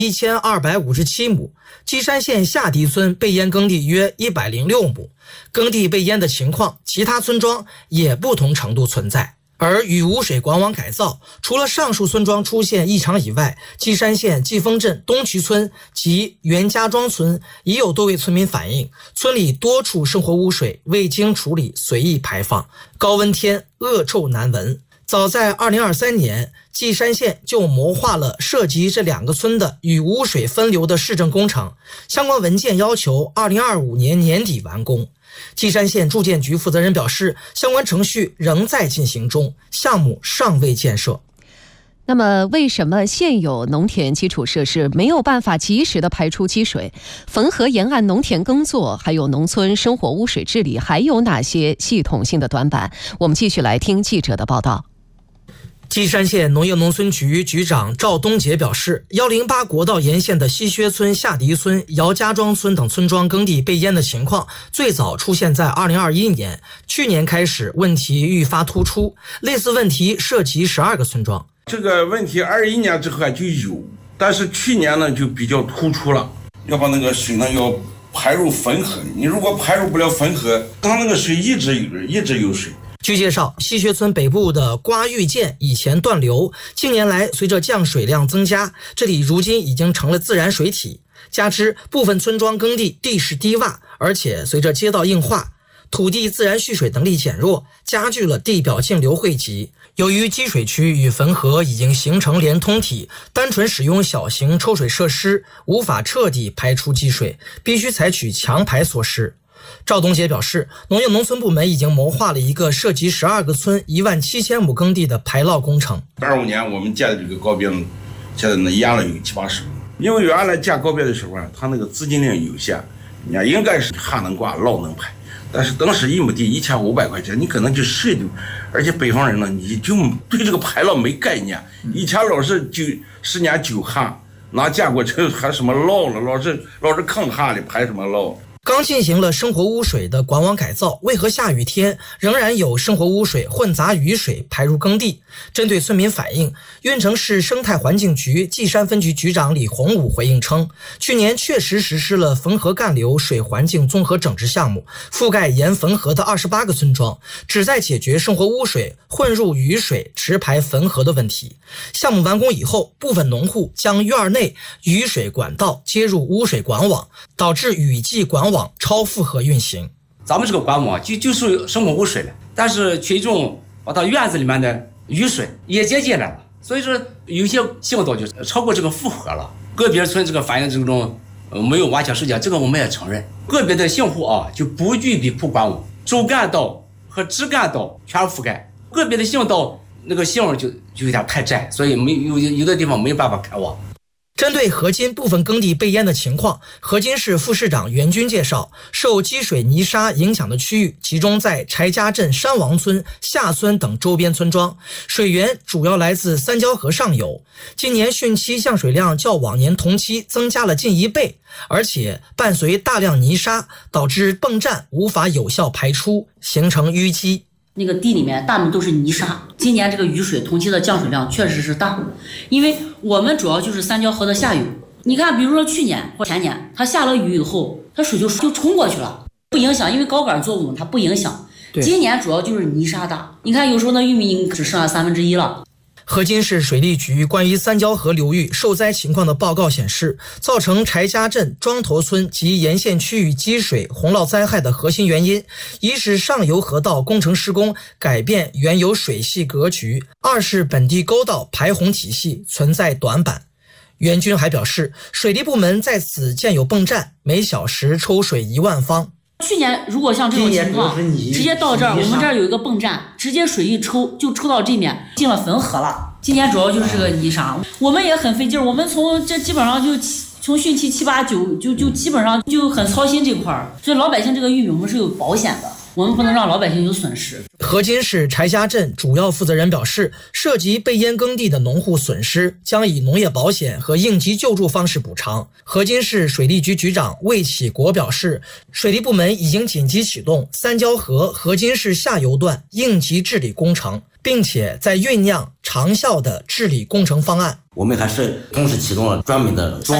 1257亩，基山县下堤村被淹耕地约106亩，耕地被淹的情况，其他村庄也不同程度存在。而雨污水管网改造，除了上述村庄出现异常以外，基山县季丰镇东渠村及袁家庄村已有多位村民反映，村里多处生活污水未经处理随意排放，高温天恶臭难闻。早在2023年，季山县就谋划了涉及这2个村的雨污水分流的市政工程，相关文件要求2025年年底完工。季山县住建局负责人表示，相关程序仍在进行中，项目尚未建设。 那么为什么现有农田基础设施没有办法及时的排出积水？汾河沿岸农田耕作还有农村生活污水治理还有哪些系统性的短板？我们继续来听记者的报道。 基山县农业农村局局长赵东杰表示，108国道沿线的西薛村、下堤村、姚家庄村等村庄耕地被淹的情况，最早出现在2021年，去年开始问题愈发突出，类似问题涉及12个村庄。 这个问题21年之后就有，但是去年呢就比较突出了，要把那个水呢要排入汾河，你如果排入不了汾河，它那个水一直有水。 据介绍，西薛村北部的瓜峪涧以前断流，近年来随着降水量增加，这里如今已经成了自然水体。加之部分村庄耕地地势低洼，而且随着街道硬化，土地自然蓄水能力减弱，加剧了地表径流汇集。由于积水区与汾河已经形成连通体，单纯使用小型抽水设施无法彻底排出积水，必须采取强排措施。赵东杰表示，农业农村部门已经谋划了一个涉及12个村17000亩耕地的排涝工程。 25年我们建的这个高别，现在呢淹了有70-80亩。因为原来建高别的时候啊，它那个资金量有限，人家应该是旱能挂，涝能排。但是当时1亩地1500块钱，你可能就税的，而且北方人呢，你就对这个排涝没概念。以前老是10年9旱，哪见过这还什么涝了？老是抗旱的，排什么涝？ 刚进行了生活污水的管网改造，为何下雨天仍然有生活污水混杂雨水排入耕地？针对村民反映，运城市生态环境局季山分局局长李洪武回应称，去年确实实施了汾河干流水环境综合整治项目，覆盖沿汾河的28个村庄，旨在解决生活污水混入雨水直排汾河的问题。项目完工以后，部分农户将院内雨水管道接入污水管网，导致雨季管网超负荷运行。 咱们这个管网就属于生活污水了，但是群众把它院子里面的雨水也接进来了，所以说有些行动就超过这个负荷了。个别村这个反映这种没有完全收减，这个我们也承认。个别的信户啊就不具备铺管网，主干道和支干道全覆盖，个别的信道那个信就有点太窄，所以有的地方没办法开网。 针对河津部分耕地被淹的情况，河津市副市长袁军介绍，受积水泥沙影响的区域集中在柴家镇山王村、下村等周边村庄，水源主要来自三交河上游。今年汛期降水量较往年同期增加了近1倍，而且伴随大量泥沙，导致泵站无法有效排出，形成淤积。 那个地里面大部分都是泥沙，今年这个雨水同期的降水量确实是大，因为我们主要就是三交河的下游。你看，比如说去年或前年，它下了雨以后，它水就冲过去了，不影响，因为高杆作物它不影响。今年主要就是泥沙大，你看有时候那玉米只剩下1/3了。 河津市水利局关于三交河流域受灾情况的报告显示，造成柴家镇、庄头村及沿线区域积水洪涝灾害的核心原因，一是上游河道工程施工改变原有水系格局，二是本地沟道排洪体系存在短板。袁军还表示，水利部门在此建有泵站，每小时抽水1万方。 去年如果像这种情况，直接到这儿，我们这儿有一个泵站，直接水一抽就抽到这面，进了汾河了。今年主要就是这个泥沙，我们也很费劲，我们从这基本上就从汛期7、8、9就基本上就很操心这块儿，所以老百姓这个玉米我们是有保险的，我们不能让老百姓有损失。 河津市柴家镇主要负责人表示，涉及被淹耕地的农户损失将以农业保险和应急救助方式补偿。河津市水利局局长魏启国表示，水利部门已经紧急启动三交河河津市下游段应急治理工程， 并且在酝酿长效的治理工程方案。 我们还是同时启动了专门的